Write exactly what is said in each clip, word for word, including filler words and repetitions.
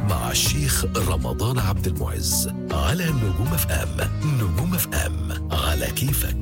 مع الشيخ رمضان عبد المعز على نجوم اف ام. نجوم اف ام على كيفك.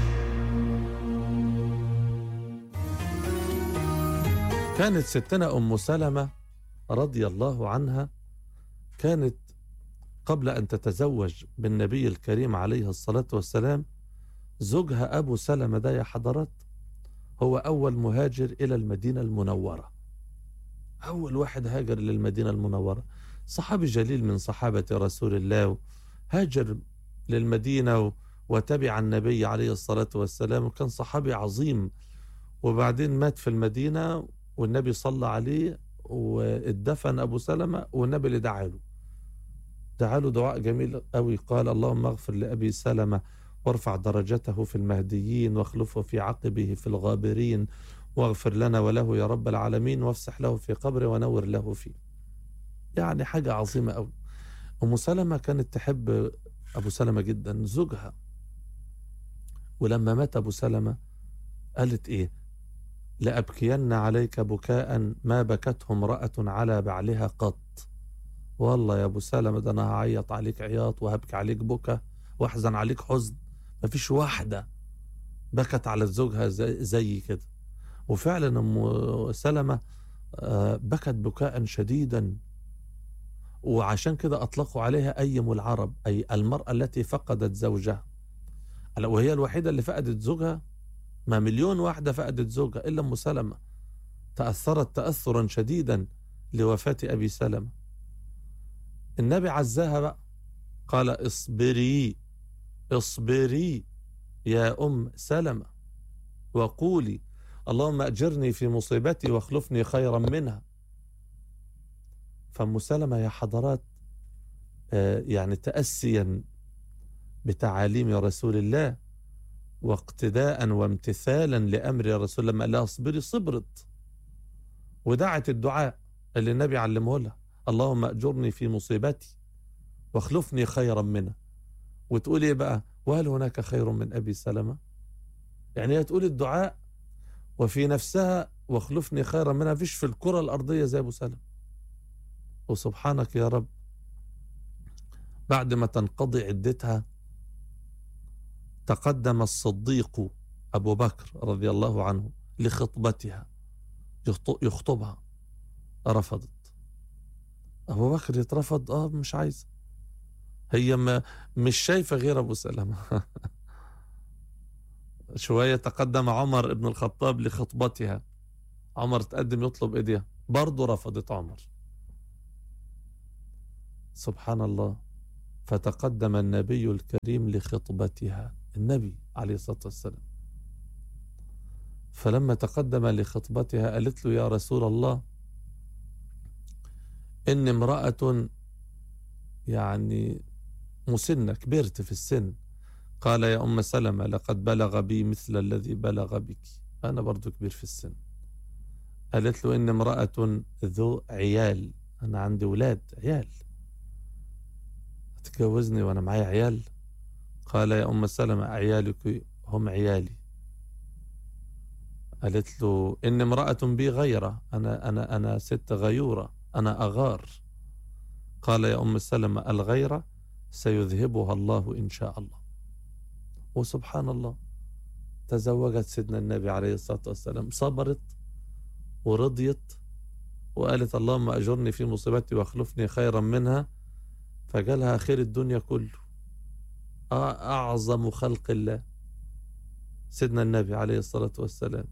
كانت ستنا أم سلمة رضي الله عنها كانت قبل أن تتزوج بالنبي الكريم عليه الصلاة والسلام زوجها أبو سلمة ده يا حضرات هو أول مهاجر إلى المدينة المنورة. أول واحد هاجر للمدينة المنورة، صحابي جليل من صحابة رسول الله، هاجر للمدينة وتبع النبي عليه الصلاة والسلام، وكان صحابي عظيم. وبعدين مات في المدينة والنبي صلى عليه واتدفن أبو سلمة، والنبي اللي دعا له دعا له دعاء جميل قوي، قال اللهم اغفر لأبي سلمة وارفع درجته في المهديين واخلفه في عقبه في الغابرين واغفر لنا وله يا رب العالمين وافسح له في قبره ونور له فيه. يعني حاجة عظيمة قوي. أم سلمة كانت تحب أبو سلمة جدا زوجها، ولما مات أبو سلمة قالت إيه؟ لأبكين عليك بكاء ما بكته امرأة على بعلها قط. والله يا أبو سلمة ده أنا هعيط عليك عياط وهبكي عليك بكى واحزن عليك حزن، مفيش واحدة بكت على زوجها زي, زي كده. وفعلا أم سلمة بكت بكاء شديدا، وعشان كده أطلقوا عليها أيم العرب، أي المرأة التي فقدت زوجها، وهي الوحيدة اللي فقدت زوجها. ما مليون واحدة فقدت زوجها إلا أم سلمة، تأثرت تأثرا شديدا لوفاة أبي سلمة. النبي عزاها بقى، قال اصبري اصبري يا أم سلمة وقولي اللهم أجرني في مصيبتي واخلفني خيرا منها. فأم سلمة يا حضرات آه يعني تأسيا بتعاليم رسول الله واقتداء وامتثالا لأمر رسول الله، لما قال لها اصبري صبرت، ودعت الدعاء اللي النبي علمه لها اللهم أجرني في مصيبتي واخلفني خيرا منها. وتقول ايه بقى؟ وهل هناك خير من أبي سلمة؟ يعني هي تقول الدعاء وفي نفسها واخلفني خيرا منها، فيش في الكرة الأرضية زي أبو سلمة. وسبحانك يا رب بعد ما تنقضي عدتها تقدم الصديق أبو بكر رضي الله عنه لخطبتها، يخطبها، رفضت. أبو بكر يترفض؟ آه مش عايزة، هي ما مش شايفة غير أبو سلمة. شوية تقدم عمر ابن الخطاب لخطبتها، عمر تقدم يطلب ايديها، برضه رفضت عمر. سبحان الله. فتقدم النبي الكريم لخطبتها، النبي عليه الصلاة والسلام. فلما تقدم لخطبتها قالت له يا رسول الله إن امرأة يعني مسنة، كبرت في السن. قال يا أم سلمة لقد بلغ بي مثل الذي بلغ بك، أنا برضو كبير في السن. قالت له إن امرأة ذو عيال، أنا عندي ولاد عيال، تجوزني وأنا معي عيال؟ قال يا أم سلمة عيالك هم عيالي. قالت له إن امرأة بي غيرة، أنا أنا أنا ست غيورة، أنا أغار. قال يا أم سلمة الغيرة سيذهبها الله إن شاء الله. وسبحان الله تزوجت سيدنا النبي عليه الصلاة والسلام، صبرت ورضيت وقالت اللهم أجرني في مصيبتي واخلفني خيرا منها، فجالها خير الدنيا كله. أعظم خلق الله سيدنا النبي عليه الصلاة والسلام،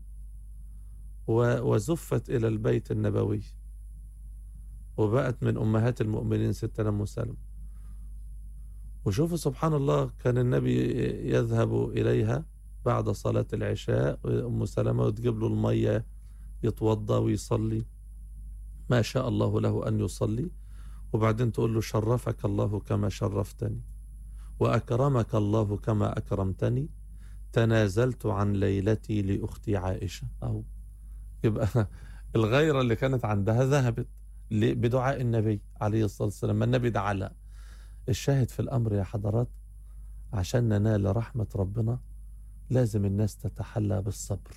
وزفت إلى البيت النبوي وبقت من أمهات المؤمنين ستنا أم سلمة. وشوفوا سبحان الله كان النبي يذهب إليها بعد صلاة العشاء أم سلمة وتجيب له المية يتوضى ويصلي ما شاء الله له أن يصلي، وبعدين تقول له شرفك الله كما شرفتني وأكرمك الله كما أكرمتني، تنازلت عن ليلتي لأختي عائشة. أو يبقى الغيرة اللي كانت عندها ذهبت بدعاء النبي عليه الصلاة والسلام، ما النبي دعا لها. الشاهد في الأمر يا حضرات عشان ننال رحمة ربنا لازم الناس تتحلى بالصبر.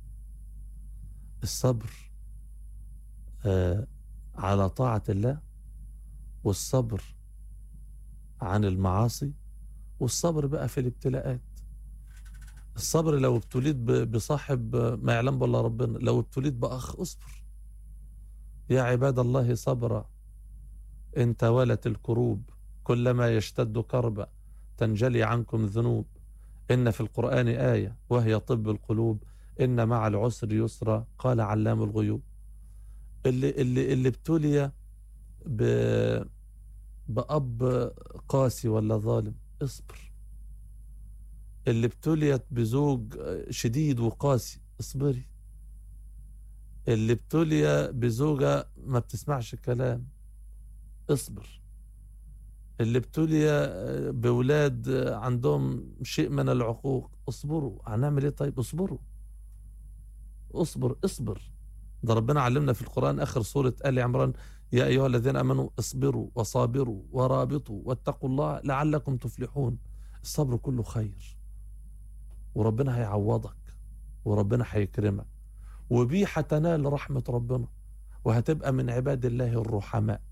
الصبر آه على طاعة الله والصبر عن المعاصي، والصبر بقى في الابتلاءات. الصبر لو ابتليت بصاحب ما يعلم بالله ربنا، لو ابتليت بأخ اصبر. يا عباد الله صبرا إن توالت الكروب، كلما يشتد كربا تنجلي عنكم ذنوب. إن في القرآن آية وهي طب القلوب، إن مع العسر يسرا قال علام الغيوب. اللي اللي اللي ابتلي ب بأب قاسي ولا ظالم اصبر. اللي ابتليت بزوج شديد وقاسي اصبري. اللي ابتلي بزوجة ما بتسمعش الكلام اصبر. اللي ابتلي بولاد عندهم شيء من العقوق اصبروا. هنعمل ايه طيب؟ اصبروا اصبر اصبر. ده ربنا علمنا في القرآن آخر سورة آل عمران: يا أيها الذين آمنوا اصبروا وصابروا ورابطوا واتقوا الله لعلكم تفلحون. الصبر كله خير، وربنا هيعوضك، وربنا هيكرمك، وبيه هتنال رحمة ربنا، وهتبقى من عباد الله الرحماء،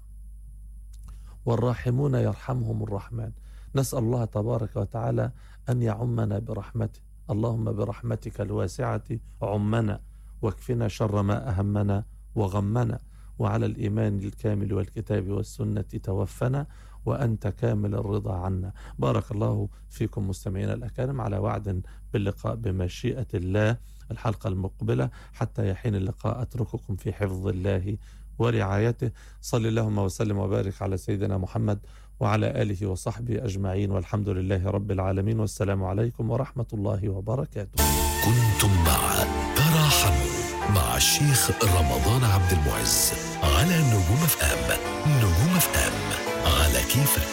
والراحمون يرحمهم الرحمن. نسأل الله تبارك وتعالى أن يعمنا برحمته. اللهم برحمتك الواسعة عمنا، واكفنا شر ما أهمنا وغمنا، وعلى الإيمان الكامل والكتاب والسنة توفنا، وأنت كامل الرضا عنا. بارك الله فيكم مستمعين الأكارم، على وعد باللقاء بمشيئة الله الحلقة المقبلة. حتى يحين اللقاء أترككم في حفظ الله ورعايته. صل اللهم وسلم وبارك على سيدنا محمد وعلى آله وصحبه أجمعين، والحمد لله رب العالمين، والسلام عليكم ورحمة الله وبركاته. كنتم مع تراحموا مع الشيخ رمضان عبد المعز على نجوم اف ام. نجوم اف ام على كيفك.